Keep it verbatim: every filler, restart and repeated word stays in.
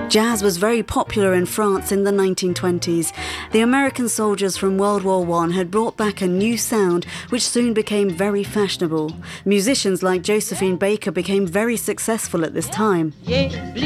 Jazz was very popular in France in the nineteen twenties. The American soldiers from World War One had brought back a new sound which soon became very fashionable. Musicians like Josephine Baker became very successful at this time.